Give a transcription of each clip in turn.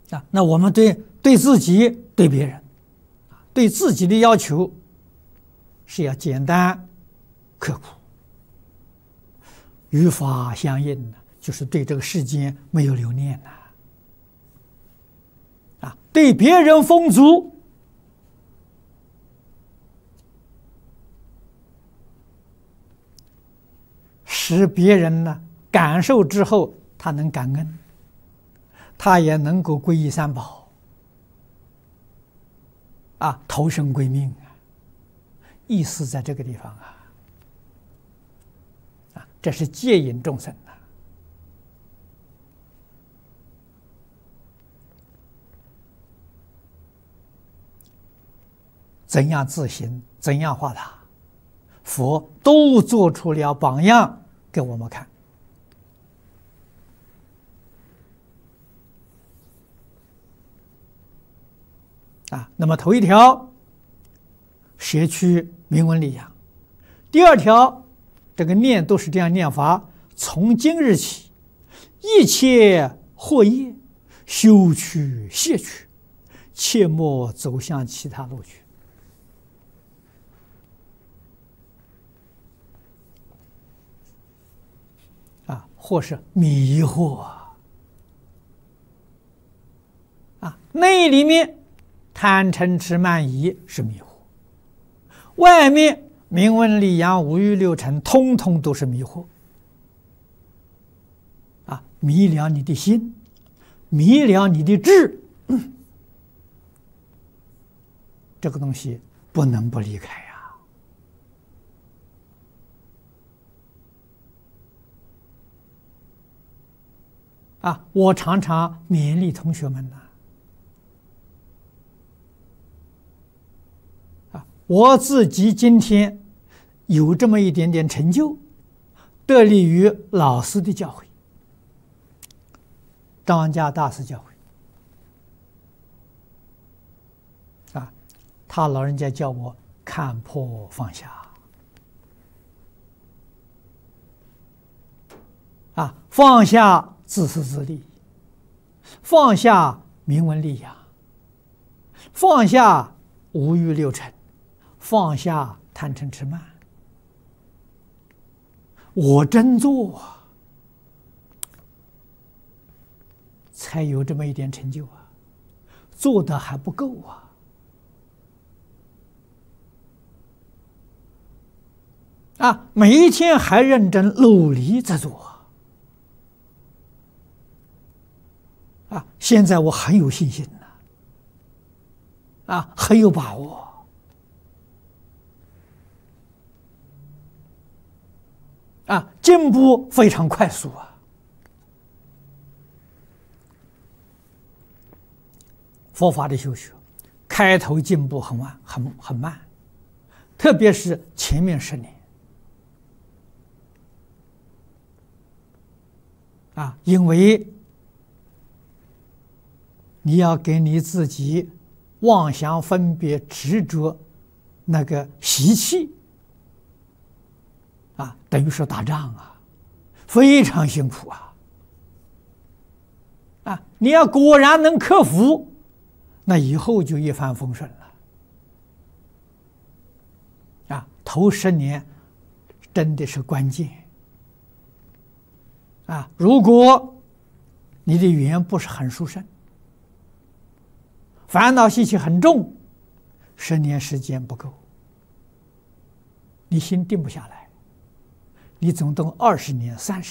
那我们对自己、对别人，对自己的要求是要简单、刻苦，与法相应的，就是对这个世间没有留念对别人丰足，使别人呢感受之后，他能感恩，他也能够皈依三宝，投生归命意思在这个地方这是戒引众生怎样自行，怎样化他，佛都做出了榜样给我们看那么头一条，舍去名闻利养；第二条，这个念都是这样念法：从今日起，一切惑业修去卸去，切莫走向其他路去。或是迷惑内里面贪嗔痴慢疑是迷惑，外面名闻利养五欲六尘通通都是迷惑迷了你的心，迷了你的智，这个东西不能不离开我常常勉励同学们我自己今天有这么一点点成就，得力于老师的教诲，张家大师教诲他老人家叫我看破放下放下自私自利，放下名闻利养，放下五欲六尘，放下贪嗔痴慢，我真做才有这么一点成就做的还不够每一天还认真努力在做现在我很有信心很有把握进步非常快速佛法的修学开头进步很慢，特别是前面10年因为你要给你自己妄想分别执着那个习气等于是打仗非常辛苦你要果然能克服，那以后就一帆风顺了头10年真的是关键如果你的缘不是很殊胜，烦恼习气很重，10年时间不够，你心定不下来，你总动20年、30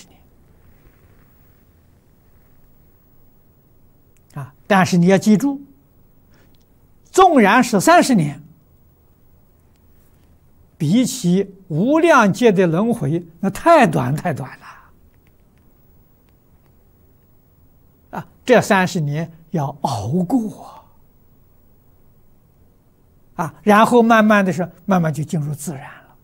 年但是你要记住，纵然是30年，比起无量劫的轮回，那太短了这30年要熬过然后慢慢就进入自然了，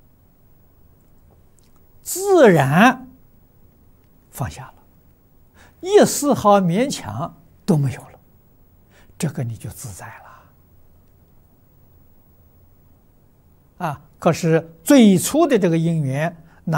自然放下了，一丝毫勉强都没有了，这个你就自在了可是最初的这个因缘